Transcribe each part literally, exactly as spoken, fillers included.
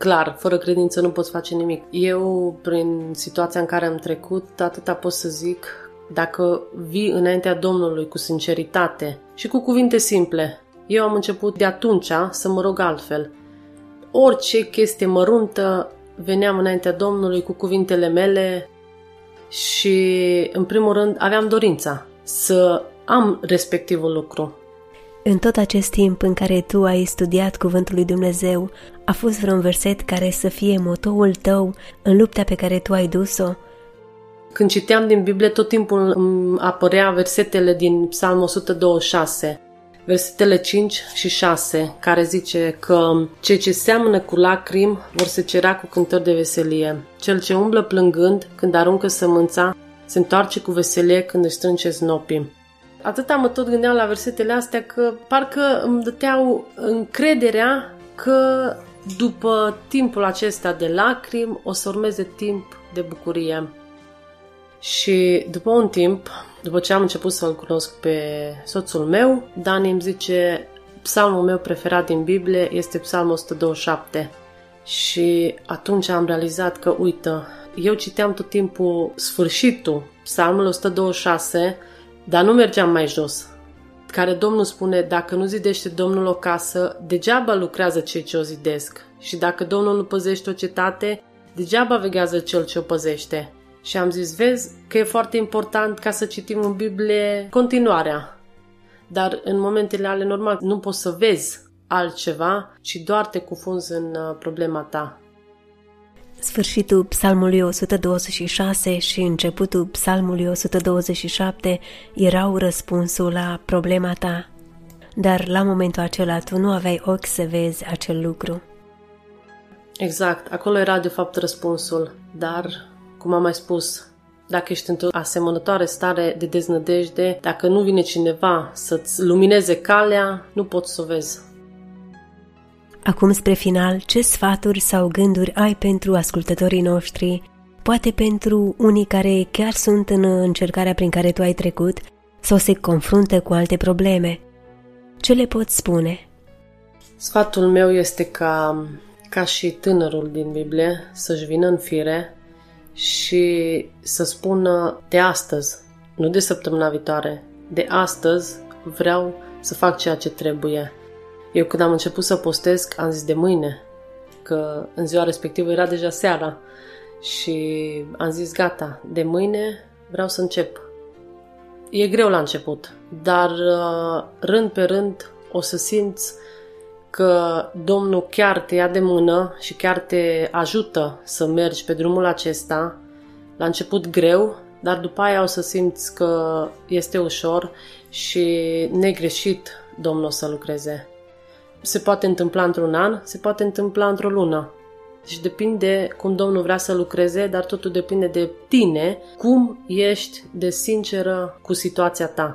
Clar, fără credință nu poți face nimic. Eu, prin situația în care am trecut, atâta pot să zic, dacă vii înaintea Domnului cu sinceritate și cu cuvinte simple, eu am început de atunci să mă rog altfel. Orice chestie măruntă, veneam înaintea Domnului cu cuvintele mele și, în primul rând, aveam dorința să am respectivul lucru. În tot acest timp în care tu ai studiat Cuvântul lui Dumnezeu, a fost vreun verset care să fie motoul tău în lupta pe care tu ai dus-o? Când citeam din Biblie, tot timpul îmi apărea versetele din Psalmul o sută douăzeci și șase, versetele cinci și șase, care zice că cei ce seamănă cu lacrimi vor secera cu cântări de veselie. Cel ce umblă plângând când aruncă sămânța se întoarce cu veselie când își strânge snopii. Atâta mă tot gândeam la versetele astea că parcă îmi dăteau încrederea că după timpul acesta de lacrimi o să urmeze timp de bucurie. Și după un timp, după ce am început să-l cunosc pe soțul meu, Dani îmi zice, psalmul meu preferat din Biblie este Psalmul o sută douăzeci și șapte. Și atunci am realizat că, uită, eu citeam tot timpul sfârșitul Psalmul o sută douăzeci și șase, dar nu mergeam mai jos, care Domnul spune, dacă nu zidește Domnul o casă, degeaba lucrează cei ce o zidesc. Și dacă Domnul nu păzește o cetate, degeaba veghează cel ce o păzește. Și am zis, vezi că e foarte important ca să citim în Biblie continuarea. Dar în momentele ale normal nu poți să vezi altceva, ci doar te cufunzi în problema ta. Sfârșitul Psalmului o sută douăzeci și șase și începutul Psalmului o sută douăzeci și șapte erau răspunsul la problema ta. Dar la momentul acela tu nu aveai ochi să vezi acel lucru. Exact, acolo era de fapt răspunsul. Dar, cum am mai spus, dacă ești într-o asemănătoare stare de deznădejde, dacă nu vine cineva să-ți lumineze calea, nu poți să o vezi. Acum, spre final, ce sfaturi sau gânduri ai pentru ascultătorii noștri, poate pentru unii care chiar sunt în încercarea prin care tu ai trecut sau se confruntă cu alte probleme? Ce le poți spune? Sfatul meu este ca, ca și tânărul din Biblie să-și vină în fire și să spună de astăzi, nu de săptămâna viitoare, de astăzi vreau să fac ceea ce trebuie. Eu când am început să postez, am zis de mâine, că în ziua respectivă era deja seara și am zis gata, de mâine vreau să încep. E greu la început, dar rând pe rând o să simți că Domnul chiar te ia de mână și chiar te ajută să mergi pe drumul acesta. La început greu, dar după aia o să simți că este ușor și negreșit Domnul o să lucreze. Se poate întâmpla într-un an, se poate întâmpla într-o lună. Deci depinde cum Domnul vrea să lucreze, dar totul depinde de tine, cum ești de sinceră cu situația ta.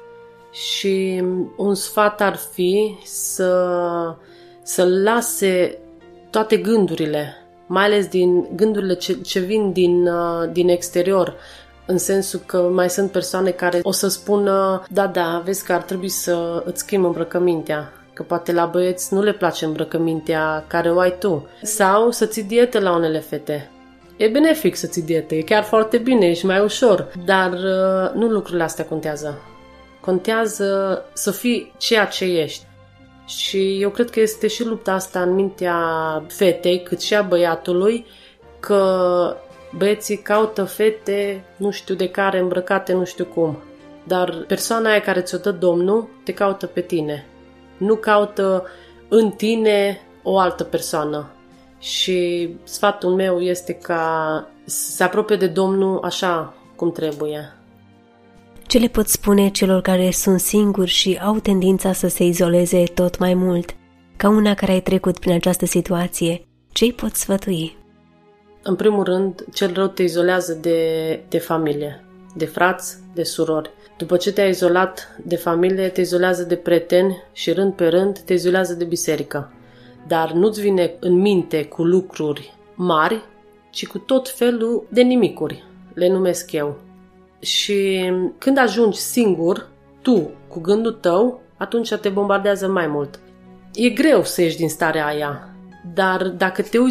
Și un sfat ar fi să, să lase toate gândurile, mai ales din gândurile ce, ce vin din, din exterior, în sensul că mai sunt persoane care o să spună, da, da, vezi că ar trebui să îți schimbi îmbrăcămintea, că poate la băieți nu le place îmbrăcămintea care o ai tu, sau să ții dietă la unele fete. E benefic să ții dietă, e chiar foarte bine, ești mai ușor, dar nu lucrurile astea contează. Contează să fii ceea ce ești. Și eu cred că este și lupta asta în mintea fetei, cât și a băiatului, că băieții caută fete, nu știu de care, îmbrăcate nu știu cum. Dar persoana aia care ți-o dă Domnul, te caută pe tine. Nu caută în tine o altă persoană. Și sfatul meu este ca să se apropie de Domnul așa cum trebuie. Ce le pot spune celor care sunt singuri și au tendința să se izoleze tot mai mult? Ca una care ai trecut prin această situație, ce îi pot sfătui? În primul rând, cel rău te izolează de, de familie, de frați, de surori. După ce te-ai izolat de familie, te izolează de prieteni și rând pe rând te izolează de biserică. Dar nu-ți vine în minte cu lucruri mari, ci cu tot felul de nimicuri, le numesc eu. Și când ajungi singur, tu, cu gândul tău, atunci te bombardează mai mult. E greu să ieși din starea aia, dar dacă te uiți